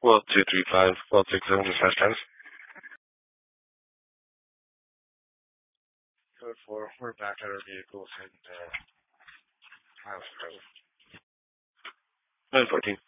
Well, 235, well, 67 just last times. Code 4, we're back at our vehicles and, 914.